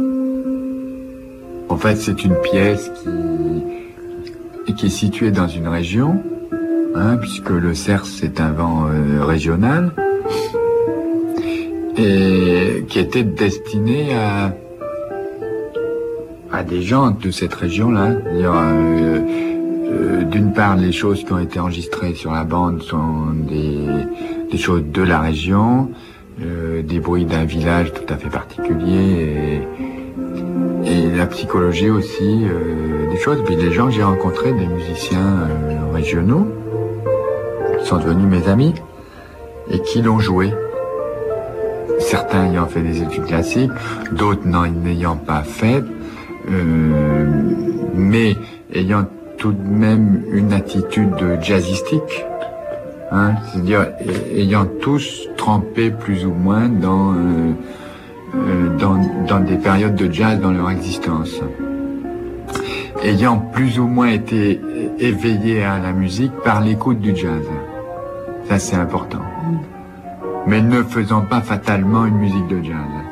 En fait, c'est une pièce qui est située dans une région, puisque le cerf c'est un vent régional, et qui était destiné à des gens de cette région-là. D'une part, les choses qui ont été enregistrées sur la bande sont des choses de la région, des bruits d'un village tout à fait particulier, et la psychologie aussi, des choses. Puis les gens que j'ai rencontrés, des musiciens régionaux, qui sont devenus mes amis, et qui l'ont joué. Certains ayant fait des études classiques, d'autres n'ayant pas fait, mais ayant tout de même une attitude jazzistique, c'est-à-dire ayant tous trempé plus ou moins dans des périodes de jazz dans leur existence, ayant plus ou moins été éveillés à la musique par l'écoute du jazz. Ça c'est important. Mais ne faisant pas fatalement une musique de jazz.